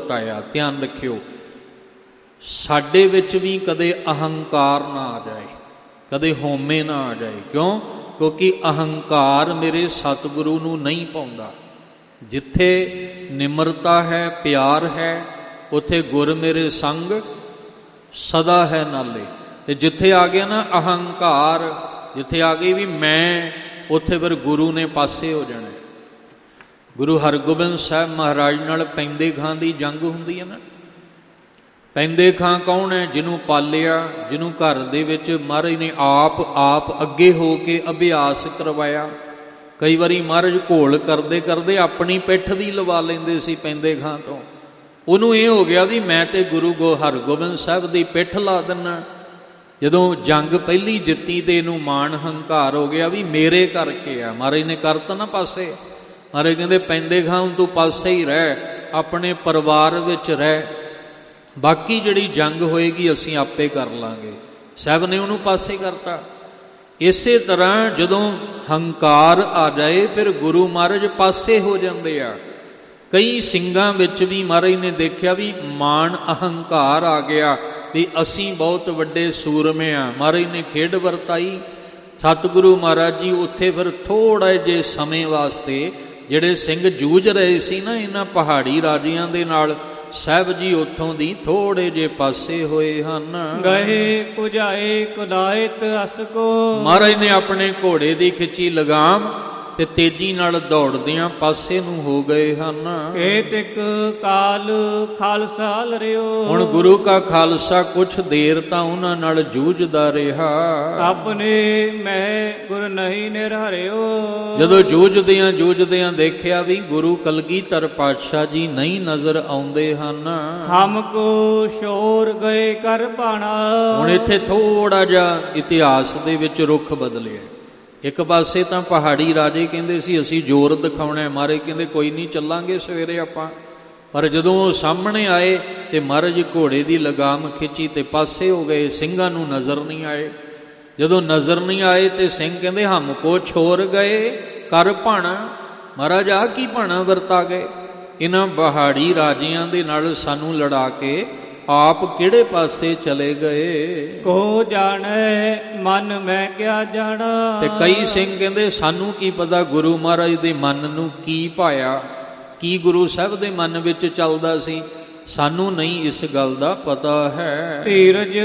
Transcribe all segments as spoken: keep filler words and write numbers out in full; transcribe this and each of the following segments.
ਵਰਤਾਇਆ। ਧਿਆਨ ਰੱਖਿਓ, ਸਾਡੇ ਵਿੱਚ ਵੀ ਕਦੇ ਅਹੰਕਾਰ ਨਾ ਆ ਜਾਏ, ਕਦੇ ਹਉਮੈ ਨਾ ਆ ਜਾਏ। ਕਿਉਂ? ਕਿਉਂਕਿ ਅਹੰਕਾਰ ਮੇਰੇ ਸਤਿਗੁਰੂ ਨੂੰ ਨਹੀਂ ਪਾਉਂਦਾ। ਜਿੱਥੇ ਨਿਮਰਤਾ ਹੈ, ਪਿਆਰ ਹੈ, ਉੱਥੇ ਗੁਰ ਮੇਰੇ ਸੰਗ ਸਦਾ ਹੈ ਨਾਲੇ। ਤੇ ਜਿੱਥੇ ਆ ਗਿਆ ਨਾ ਅਹੰਕਾਰ, ਜਿੱਥੇ ਆ ਗਈ ਵੀ ਮੈਂ, ਉੱਥੇ ਫਿਰ ਗੁਰੂ ਨੇ ਪਾਸੇ ਹੋ ਜਾਣਾ। ਗੁਰੂ ਹਰਗੋਬਿੰਦ ਸਾਹਿਬ ਮਹਾਰਾਜ ਨਾਲ ਪੈਂਦੇ ਖਾਂ ਦੀ ਜੰਗ ਹੁੰਦੀ ਹੈ ਨਾ। ਪੈਂਦੇ ਖਾਂ ਕੌਣ ਹੈ? ਜਿਹਨੂੰ ਪਾਲਿਆ, ਜਿਹਨੂੰ ਘਰ ਦੇ ਵਿੱਚ ਮਹਾਰਾਜ ਨੇ ਆਪ ਆਪ ਅੱਗੇ ਹੋ ਕੇ ਅਭਿਆਸ ਕਰਵਾਇਆ। ਕਈ ਵਾਰੀ ਮਹਾਰਾਜ ਘੋਲ ਕਰਦੇ ਕਰਦੇ ਆਪਣੀ ਪਿੱਠ ਵੀ ਲਵਾ ਲੈਂਦੇ ਸੀ ਪੈਂਦੇ ਖਾਂ ਤੋਂ। ਉਹਨੂੰ ਇਹ ਹੋ ਗਿਆ ਵੀ ਮੈਂ ਤੇ ਗੁਰੂ ਗੋ ਹਰਗੋਬਿੰਦ ਸਾਹਿਬ ਦੀ ਪਿੱਠ ਲਾ ਦਿੰਨਾ। ਜਦੋਂ ਜੰਗ ਪਹਿਲੀ ਜਿੱਤੀ ਤੇ ਇਹਨੂੰ ਮਾਣ ਹੰਕਾਰ ਹੋ ਗਿਆ ਵੀ ਮੇਰੇ ਕਰਕੇ ਆ। ਮਹਾਰਾਜ ਨੇ ਕਰਤਾ ਨਾ ਪਾਸੇ। ਮਹਾਰਾਜ ਕਹਿੰਦੇ ਪੈਂਦੇ ਖਾਂ ਤੂੰ ਪਾਸੇ ਹੀ ਰਹਿ, ਆਪਣੇ ਪਰਿਵਾਰ ਵਿੱਚ ਰਹਿ, ਬਾਕੀ ਜਿਹੜੀ ਜੰਗ ਹੋਏਗੀ ਅਸੀਂ ਆਪੇ ਕਰ ਲਾਂਗੇ। ਸਾਹਿਬ ਨੇ ਉਹਨੂੰ ਪਾਸੇ ਕਰਤਾ। ਇਸੇ ਤਰ੍ਹਾਂ ਜਦੋਂ ਹੰਕਾਰ ਆ ਜਾਏ ਫਿਰ ਗੁਰੂ ਮਹਾਰਾਜ ਪਾਸੇ ਹੋ ਜਾਂਦੇ ਆ। ਕਈ ਸਿੰਘਾਂ ਵਿੱਚ ਵੀ ਮਹਾਰਾਜ ਨੇ ਦੇਖਿਆ ਵੀ ਮਾਣ ਅਹੰਕਾਰ ਆ ਗਿਆ ਵੀ ਅਸੀਂ ਬਹੁਤ ਵੱਡੇ ਸੂਰਮੇ ਆ। ਮਹਾਰਾਜ ਨੇ ਖੇਡ ਵਰਤਾਈ। ਸਤਿਗੁਰੂ ਮਹਾਰਾਜ ਜੀ ਉੱਥੇ ਫਿਰ ਥੋੜ੍ਹਾ ਜਿਹੇ ਸਮੇਂ ਵਾਸਤੇ ਜਿਹੜੇ ਸਿੰਘ ਜੂਝ ਰਹੇ ਸੀ ਨਾ ਇਹਨਾਂ ਪਹਾੜੀ ਰਾਜਿਆਂ ਦੇ ਨਾਲ, ਸਾਹਿਬ ਜੀ ਉੱਥੋਂ ਦੀ ਥੋੜੇ ਜੇ ਪਾਸੇ ਹੋਏ ਹਨ। ਗਏ ਪੁਜਾਏ ਕੁਦਾਇਤ ਅਸ ਕੋ। ਮਹਾਰਾਜ ਨੇ ਆਪਣੇ ਘੋੜੇ ਦੀ ਖਿੱਚੀ ਲਗਾਮ ਤੇ ਤੇਜ਼ੀ ਨਾਲ ਦੌੜਦਿਆਂ ਪਾਸੇ ਨੂੰ ਹੋ ਗਏ ਹਨ। ਏਤਿਕ ਕਾਲ ਖਾਲਸਾ ਲਰਿਓ। ਹੁਣ ਗੁਰੂ ਕਾ ਖਾਲਸਾ ਕੁਛ ਦੇਰ ਤਾਂ ਉਹਨਾਂ ਨਾਲ ਜੂਝਦਾ ਰਿਹਾ। ਆਪਣੇ ਮੈਂ ਗੁਰ ਨਹੀਂ ਨਿਰਹਰਿਓ। ਜਦੋਂ ਜੂਝਦਿਆਂ ਜੂਝਦਿਆਂ ਦੇਖਿਆ ਵੀ ਗੁਰੂ ਕਲਗੀਧਰ ਪਾਤਸ਼ਾਹ ਜੀ ਨਹੀਂ ਨਜ਼ਰ ਆਉਂਦੇ ਹਨ। ਹਮ ਕੋ ਸ਼ੋਰ ਗਏ ਕਰ ਭਾਣਾ। ਹੁਣ ਇੱਥੇ ਥੋੜਾ ਜਿਹਾ ਇਤਿਹਾਸ ਦੇ ਵਿੱਚ ਰੁੱਖ ਬਦਲਿਆ। ਇੱਕ ਪਾਸੇ ਤਾਂ ਪਹਾੜੀ ਰਾਜੇ ਕਹਿੰਦੇ ਸੀ ਅਸੀਂ ਜ਼ੋਰ ਦਿਖਾਉਣਾ, ਮਹਾਰਾਜ ਕਹਿੰਦੇ ਕੋਈ ਨਹੀਂ ਚੱਲਾਂਗੇ ਸਵੇਰੇ ਆਪਾਂ। ਪਰ ਜਦੋਂ ਉਹ ਸਾਹਮਣੇ ਆਏ ਤੇ ਮਹਾਰਾਜ ਘੋੜੇ ਦੀ ਲਗਾਮ ਖਿੱਚੀ ਤੇ ਪਾਸੇ ਹੋ ਗਏ। ਸਿੰਘਾਂ ਨੂੰ ਨਜ਼ਰ ਨਹੀਂ ਆਏ। ਜਦੋਂ ਨਜ਼ਰ ਨਹੀਂ ਆਏ ਤੇ ਸਿੰਘ ਕਹਿੰਦੇ ਹਮ ਕੋ ਛੋਰ ਗਏ ਕਰ ਭਾਣਾ। ਮਹਾਰਾਜ ਆ ਕੀ ਭਾਣਾ ਵਰਤਾ ਗਏ? ਇਹਨਾਂ ਪਹਾੜੀ ਰਾਜਿਆਂ ਦੇ ਨਾਲ ਸਾਨੂੰ ਲੜਾ ਕੇ ਆਪ ਕਿਹੜੇ ਪਾਸੇ ਚਲੇ ਗਏ? ਕੋ ਜਾਣੇ ਮਨ ਮੈਂ ਕਿਆ ਜਾਣਾ। ਤੇ ਕਈ ਸਿੰਘ ਕਹਿੰਦੇ ਸਾਨੂੰ ਕੀ ਪਤਾ ਗੁਰੂ ਮਹਾਰਾਜ ਦੇ ਮਨ ਨੂੰ ਕੀ ਭਾਇਆ, ਕੀ ਗੁਰੂ ਸਾਹਿਬ ਦੇ ਮਨ ਵਿੱਚ ਚੱਲਦਾ ਸੀ, ਸਾਨੂੰ ਨਹੀਂ ਇਸ ਗੱਲ ਦਾ ਪਤਾ ਹੈ। ਧੀਰਜ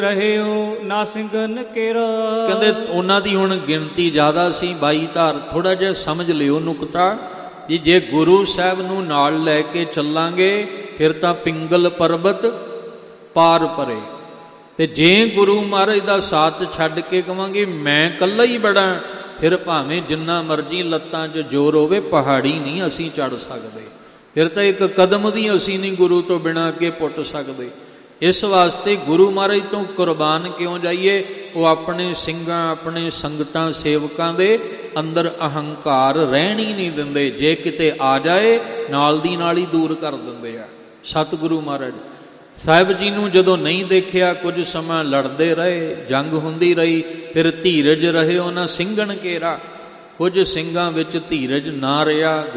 ਰਹਿਓ ਨਾ ਸਿੰਘਨ ਕੇਰਾ। ਕਹਿੰਦੇ ਉਹਨਾਂ ਦੀ ਹੁਣ ਗਿਣਤੀ ਜ਼ਿਆਦਾ ਸੀ, ਬਾਈ ਧਾਰ। ਥੋੜਾ ਜਿਹਾ ਸਮਝ ਲਿਓ ਨੁਕਤਾ ਜੀ, ਜੇ ਗੁਰੂ ਸਾਹਿਬ ਨੂੰ ਨਾਲ ਲੈ ਕੇ ਚੱਲਾਂਗੇ ਫਿਰ ਤਾਂ ਪਿੰਗਲ ਪਰਬਤ ਪਾਰ ਪਰੇ। ਤੇ ਜੇ ਗੁਰੂ ਮਹਾਰਾਜ ਦਾ ਸਾਥ ਛੱਡ ਕੇ ਕਵਾਂਗੇ ਮੈਂ ਇਕੱਲਾ ਹੀ ਬੜਾ, ਫਿਰ ਭਾਵੇਂ ਜਿੰਨਾ ਮਰਜ਼ੀ ਲੱਤਾਂ 'ਚ ਜ਼ੋਰ ਹੋਵੇ ਪਹਾੜੀ ਨਹੀਂ ਅਸੀਂ ਚੜ੍ਹ ਸਕਦੇ। ਫਿਰ ਤਾਂ ਇੱਕ ਕਦਮ ਵੀ ਅਸੀਂ ਨਹੀਂ ਗੁਰੂ ਤੋਂ ਬਿਨਾਂ ਅੱਗੇ ਪੁੱਟ ਸਕਦੇ। ਇਸ ਵਾਸਤੇ ਗੁਰੂ ਮਹਾਰਾਜ ਤੋਂ ਕੁਰਬਾਨ ਕਿਉਂ ਜਾਈਏ? ਉਹ ਆਪਣੇ ਸਿੰਘਾਂ, ਆਪਣੇ ਸੰਗਤਾਂ, ਸੇਵਕਾਂ ਦੇ ਅੰਦਰ ਅਹੰਕਾਰ ਰਹਿਣ ਹੀ ਨਹੀਂ ਦਿੰਦੇ। ਜੇ ਕਿਤੇ ਆ ਜਾਏ ਨਾਲ ਦੀ ਨਾਲ ਹੀ ਦੂਰ ਕਰ ਦਿੰਦੇ ਆ। ਸਤਿਗੁਰੂ ਮਹਾਰਾਜ ਸਾਹਿਬ ਜੀ ਨੂੰ ਜਦੋਂ ਨਹੀਂ ਦੇਖਿਆ, ਕੁਝ ਸਮਾਂ ਲੜਦੇ ਰਹੇ, ਜੰਗ ਹੁੰਦੀ ਰਹੀ। ਫਿਰ ਧੀਰਜ ਰਹੇ ਉਹਨਾਂ ਸਿੰਘਣ ਕੇਰਾ। ਕੁਝ ਸਿੰਘਾਂ ਵਿੱਚ ਧੀਰਜ ਨਾ ਰਿਹਾ।